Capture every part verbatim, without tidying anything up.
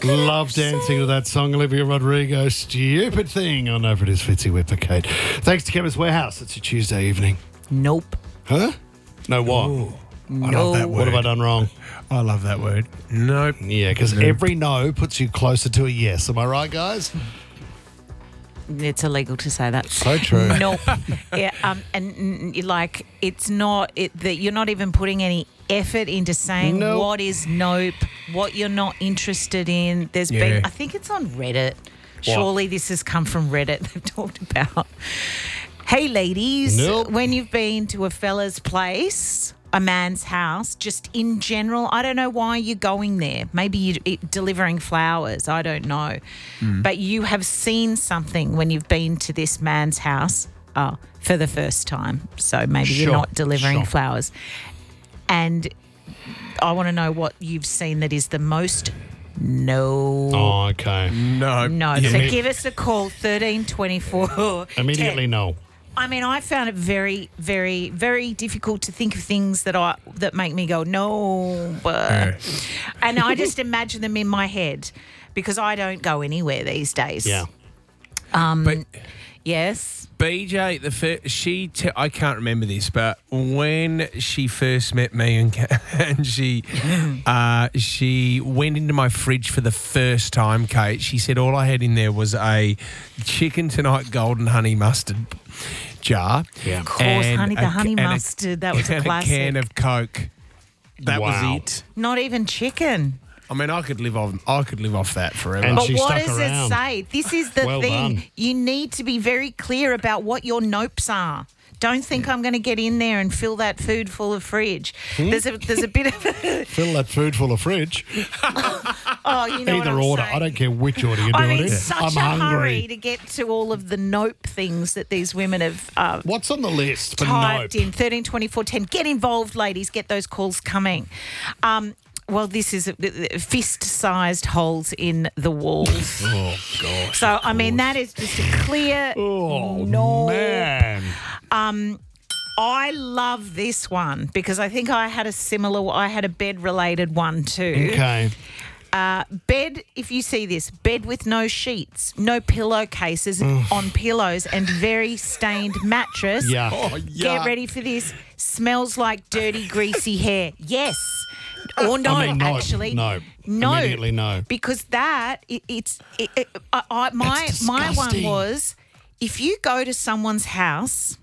Love dancing to that song, Olivia Rodrigo. Stupid thing. I know if it is Fitzy Whipper, Kate. Thanks to Chemist Warehouse. It's your Tuesday evening. Nope. Huh? No what? Ooh, I No. love that word. What have I done wrong? I love that word. Nope. Yeah, because every no puts you closer to a yes. Am I right, guys? It's illegal to say that. So true. Nope. Yeah, um, and mm, like it's not it, that you're not even putting any effort into saying Nope. what is nope, what you're not interested in. There's Yeah. been, I think it's on Reddit. Surely this has come from Reddit. They've talked about, hey ladies, Nope. when you've been to a fella's place, a man's house, just in general, I don't know why you're going there. Maybe you're it- delivering flowers. I don't know. But you have seen something when you've been to this man's house uh, for the first time. So maybe Sure, you're not delivering sure. flowers. And I want to know what you've seen that is the most no. Oh, okay. No. No. Yeah. So give us a call, thirteen twenty-four. Immediately no. I mean, I found it very, very, very difficult to think of things that I that make me go no, but, Yeah. and I just imagine them in my head because I don't go anywhere these days. Yeah. But Yes. B J, the fir- she, te- I can't remember this, but when she first met me and, ca- and she, uh, she went into my fridge for the first time, Kate. She said all I had in there was a chicken tonight golden honey mustard jar. Yeah. Of course, and honey, a the ca- honey and a- mustard. That was a and classic. a can of Coke. That Wow. was it. Not even chicken. I mean, I could live off. I could live off that forever. And But she what stuck does around. it say? This is the Well thing. done. You need to be very clear about what your nopes are. Don't think I'm going to get in there and fill that food full of fridge. Hmm? There's a there's a bit of Fill that food full of fridge. oh, you know what Either I'm order. saying. I don't care which order you're I'm doing in it. such I'm a hungry. hurry to get to all of the nope things that these women have uh, What's on the list for typed nope? in thirteen twenty-four ten. Get involved, ladies. Get those calls coming. Um, well, this is a, fist-sized holes in the walls. Oh, gosh. So, I mean, that is just a clear Oh, no. man. I love this one because I think I had a similar, I had a bed-related one too. Okay. Uh, bed, if you see this, bed with no sheets, no pillowcases on pillows and very stained mattress. Yeah. Oh, Get yuck. ready for this. Smells like dirty, greasy hair. Yes. Or no, I mean, no, actually. no. No. Immediately no. Because that, it, it's, it, it, I, I, my, That's my one disgusting. was, if you go to someone's house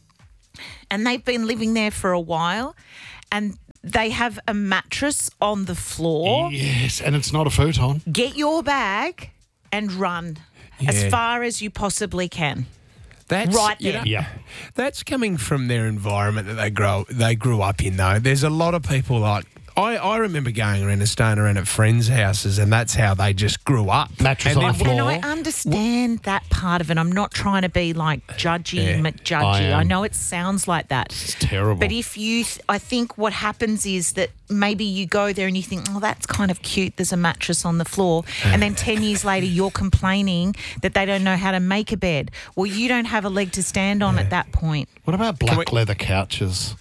and they've been living there for a while and they have a mattress on the floor, Yes, and it's not a futon. get your bag and run as Yeah. far as you possibly can. That's Right you there. know, Yeah. That's coming from their environment that they grow they grew up in though. There's a lot of people like I, I remember going around and staying around at friends' houses and that's how they just grew up. Mattress and on then- the floor. And I understand that part of it. I'm not trying to be like judgy, Yeah, McJudgy. I I, am. know it sounds like that. It's terrible. But if you, I think what happens is that maybe you go there and you think, oh, that's kind of cute. There's a mattress on the floor. And then ten years later, you're complaining that they don't know how to make a bed. Well, you don't have a leg to stand on at that point. What about black we- leather couches?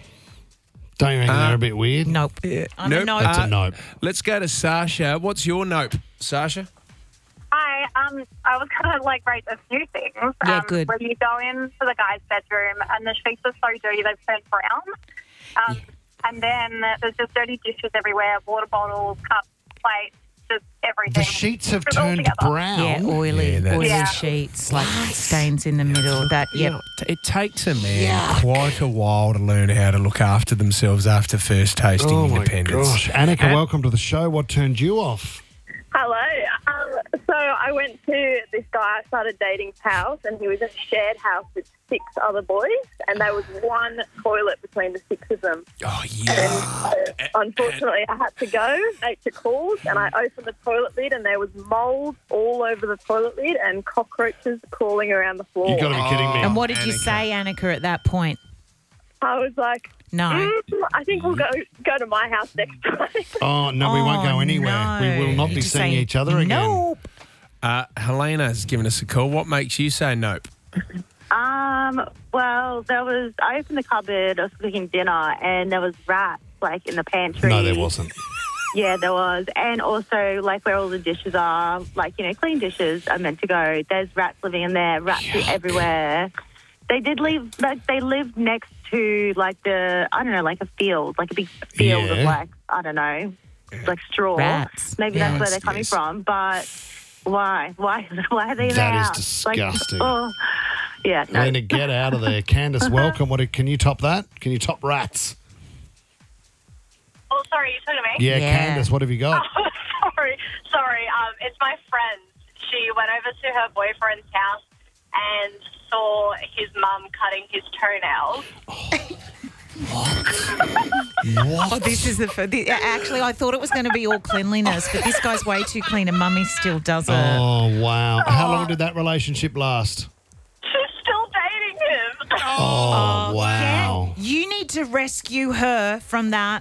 Don't you reckon Uh, they're a bit weird? Nope. I'm a Nope. no. That's a nope. Let's go to Sasha. What's your nope, Sasha? Hi, um, I was going to like rate a few things. Yeah, um, good. When you go into the guy's bedroom and the sheets are so dirty they've turned brown, um, and then there's just dirty dishes everywhere, water bottles, cups, plates, just everything. The sheets have Just all turned together. brown. Yeah, oily, Yeah, that's- oily Yeah. sheets, like stains in the middle. That, You yep. know, t- it takes a man quite a while to learn how to look after themselves after first tasting Oh my independence. gosh. Annika, Uh, welcome to the show. What turned you off? Hello. Um, so I went to this guy I started dating's house, and he was in a shared house with six other boys, and there was one toilet between the six of them. Oh, yeah. Unfortunately, I had to go, make the calls, and I opened the toilet lid, and there was mould all over the toilet lid and cockroaches crawling around the floor. You got to be kidding me. And what did you Annika. say, Annika, at that point? I was like, No. mm, I think we'll go go to my house next time. Oh, no, we won't go Oh, anywhere. no. We will not You be just seeing say, each other again. Nope. Uh, Helena's given us a call. What makes you say nope? Um, well, there was, I opened the cupboard, I was cooking dinner, and there was rats, like, in the pantry. No, there wasn't. Yeah, there was. And also, like, where all the dishes are, like, you know, clean dishes are meant to go. There's rats living in there, rats Yuck. everywhere. They did leave, like, they lived next to, like, the, I don't know, like a field, like a big field of, Yeah. like, I don't know, like straw. Rats. Maybe Yeah, that's where it's- they're coming yes. from. But why? Why? Why are they in That the is house? disgusting. Like, oh, yeah, no. Lena, get out of there. Candace, welcome. What? Can you top that? Can you top rats? Oh, sorry, you talking to me? Yeah, Yeah. Candace, what have you got? sorry, sorry. Um, it's my friend. She went over to her boyfriend's house and saw his mum cutting his toenails. Oh, this is the, fir- the actually. I thought it was going to be all cleanliness, but this guy's way too clean, and Mummy still does it. Oh, wow. How long did that relationship last? She's still dating him. Oh, wow. You need to rescue her from that.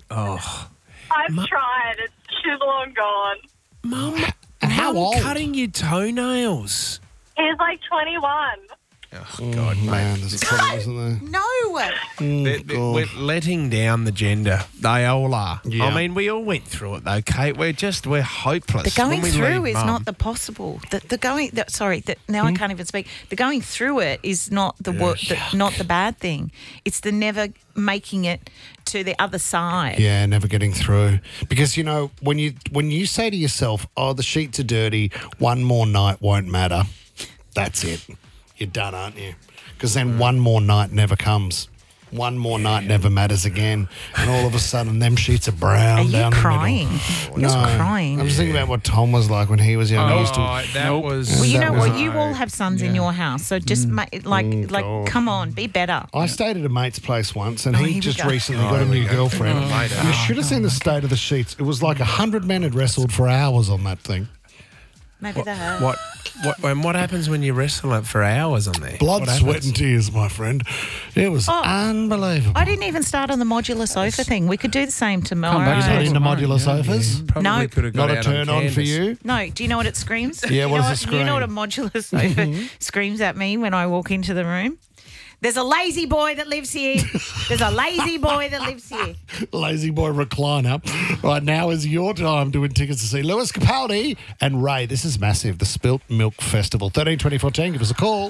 Oh, I've tried. It's, she's long gone. Mum, And how Mum old? cutting your toenails. He's like twenty-one. Oh, God, mate. Man, there's a problem, isn't there? No. They're- they're- we're letting down the gender. They all are. Yeah. I mean, we all went through it, though, Kate. We're just, we're hopeless. The going when we through leave is Mum. not the possible. The, the going, the, sorry, the, now I can't even speak. The going through it is not the, wor- the not the bad thing. It's the never making it to the other side. Yeah, never getting through. Because, you know, when you when you say to yourself, oh, the sheets are dirty, one more night won't matter, that's it. You're done, aren't you? Because then one more night never comes. One more night never matters again. And all of a sudden, them sheets are brown Are you down crying? the middle. You're No, crying. I'm just thinking about what Tom was like when he was young. He used to, Oh, that was... Well, you That know was- what? You all have sons in your house, so just ma- like, like, God. come on, be better. I stayed at a mate's place once, and Oh, he here we just go. recently got a new girlfriend. Oh, You should have seen the state of the sheets. It was like a hundred men had wrestled for hours on that thing. Maybe they have. What, what, and what happens when you wrestle it for hours on there? Blood, What sweat, happens? and tears, my friend. It was Oh, unbelievable. I didn't even start on the modular sofa thing. We could do the same tomorrow. You're not into Tomorrow, modular yeah, sofas? Probably No. could have got Not a out turn on for Candace. you? No, do you know what it screams? Yeah, you what know does it You know what a scream? modular sofa screams at me when I walk into the room? There's a lazy boy that lives here. There's a lazy boy that lives here. Lazy boy recliner. Right, now is your time to win tickets to see Lewis Capaldi and Ray. This is massive. The Spilt Milk Festival. thirteen twenty fourteen. Give us a call.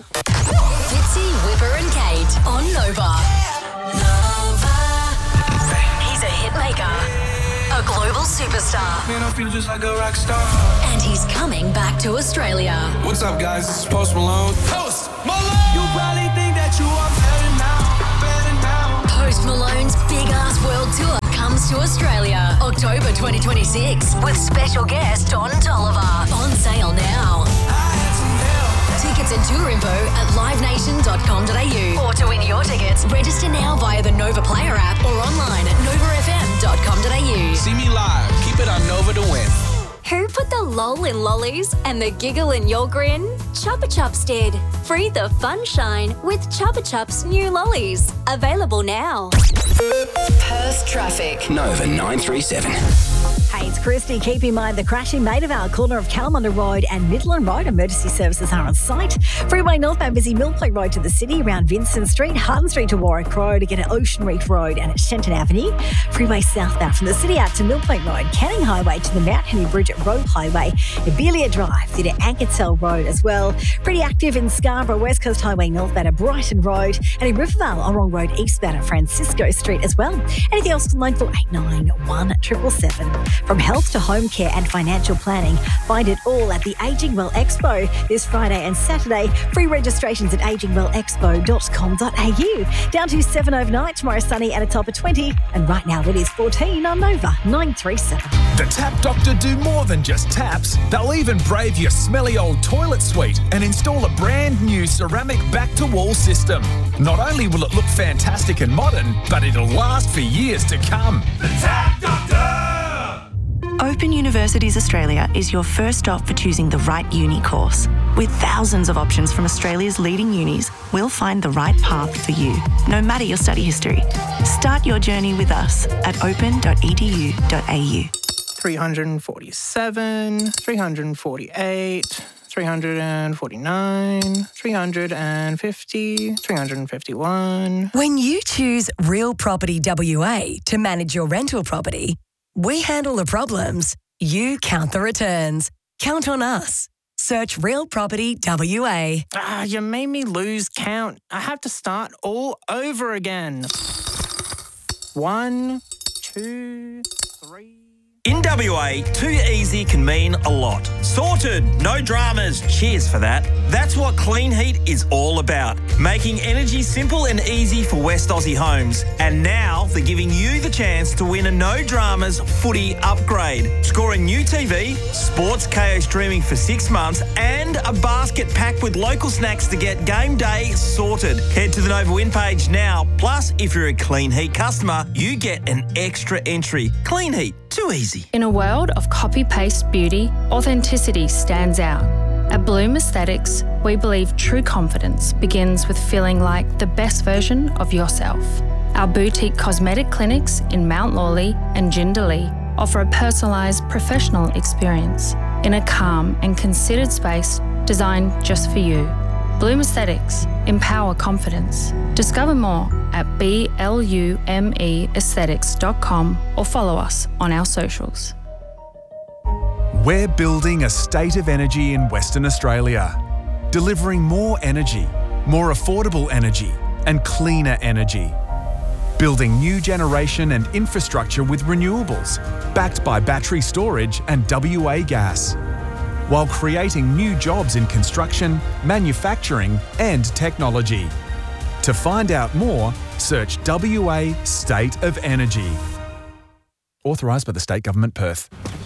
Fitzy, Whipper and Kate on Nova. Nova. He's a hit maker, a global superstar, Man, I feel just like a rock star. and he's coming back to Australia. What's up, guys? This is Post Malone. Post Malone! You probably think that you are better now, better now. Post Malone's big ass world tour comes to Australia October twenty twenty-six with special guest Don Tolliver. On sale now. I had some help. Tickets and tour info at live nation dot com dot a u. Or to win your tickets, register now via the Nova Player app or online at nova f m dot com dot a u. See me live. Keep it on Nova to win. Who put the lol in lollies and the giggle in your grin? Chupa Chups did. Free the fun shine with Chupa Chups new lollies. Available now. Perth traffic. Nova nine three seven. Hey, it's Christy. Keep in mind the crash in Maidavale, corner of Kalamunda Road and Midland Road. Emergency services are on site. Freeway northbound busy Mill Point Road to the city, around Vincent Street, Harden Street to Warwick Road, again at Ocean Reef Road and at Shenton Avenue. Freeway southbound from the city out to Mill Point Road, Canning Highway to the Mount Henry Bridge at Road Highway, Abelia Drive through to Ankertell Road as well. Pretty active in Scarborough, West Coast Highway northbound at Brighton Road, and in Rivervale, Orrong Road eastbound at Francisco Street as well. Anything else on line for eight nine one seven seven seven. From health to home care and financial planning, find it all at the Ageing Well Expo this Friday and Saturday. Free registrations at aging well expo dot com dot a u. Down to seven overnight, tomorrow sunny and a top of twenty. And right now it is fourteen on Nova nine three seven. The Tap Doctor do more than just taps. They'll even brave your smelly old toilet suite and install a brand new ceramic back-to-wall system. Not only will it look fantastic and modern, but it'll last for years to come. The Tap Doctor! Open Universities Australia is your first stop for choosing the right uni course. With thousands of options from Australia's leading unis, we'll find the right path for you, no matter your study history. Start your journey with us at open dot e d u dot a u. three hundred forty-seven, three hundred forty-eight, three hundred forty-nine, three hundred fifty, three hundred fifty-one. When you choose Real Property W A to manage your rental property, We handle the problems. You count the returns. Count on us. Search Real Property W A. Ah, you made me lose count. I have to start all over again. One, two, three. In W A, too easy can mean a lot. Sorted, no dramas, cheers for that. That's what Clean Heat is all about. Making energy simple and easy for West Aussie homes. And now they're giving you the chance to win a no dramas footy upgrade. Score a new T V, Sports K O streaming for six months and a basket packed with local snacks to get game day sorted. Head to the Nova Win page now. Plus, if you're a Clean Heat customer, you get an extra entry. Clean Heat. Too easy. In a world of copy-paste beauty, authenticity stands out. At Bloom Aesthetics, we believe true confidence begins with feeling like the best version of yourself. Our boutique cosmetic clinics in Mount Lawley and Jindalee offer a personalised professional experience in a calm and considered space designed just for you. Bloom Aesthetics. Empower confidence. Discover more at blume aesthetics dot com or follow us on our socials. We're building a state of energy in Western Australia, delivering more energy, more affordable energy, and cleaner energy. Building new generation and infrastructure with renewables, backed by battery storage and W A gas, while creating new jobs in construction, manufacturing, and technology. To find out more, search W A State of Energy. Authorised by the State Government, Perth.